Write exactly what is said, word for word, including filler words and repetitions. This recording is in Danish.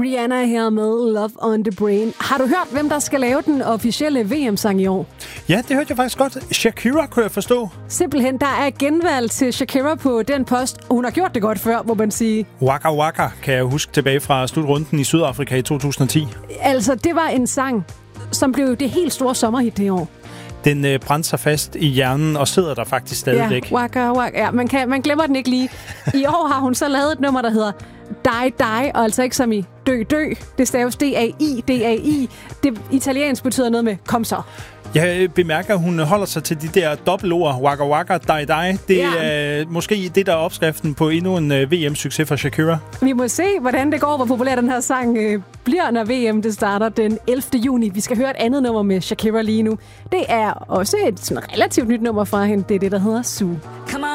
Rihanna her med Love on the Brain. Har du hørt, hvem der skal lave den officielle V M-sang i år? Ja, det hørte jeg faktisk godt. Shakira, kunne jeg forstå. Simpelthen, der er genvalg til Shakira på den post. Hun har gjort det godt før, må man sige. Waka Waka, kan jeg huske tilbage fra slutrunden i Sydafrika i to tusind og ti. Altså, det var en sang, som blev det helt store sommerhit det år. Den øh, brændte sig fast i hjernen og sidder der faktisk stadigvæk. Ja, waka, waka. Ja, man, kan, man glemmer den ikke lige. I år har hun så lavet et nummer, der hedder Die Die, og altså ikke som i dø dø. Det staves D A I D A I. Det italiensk betyder noget med kom så. Jeg bemærker, at hun holder sig til de der dobbeltord, waka waka, die die. Det er ja. øh, måske det, der er opskriften på endnu en øh, V M-succes for Shakira. Vi må se, hvordan det går, hvor populær den her sang øh, bliver, når V M det starter den ellevte juni. Vi skal høre et andet nummer med Shakira lige nu. Det er også et sådan relativt nyt nummer fra hende. Det er det, der hedder Zoo. Come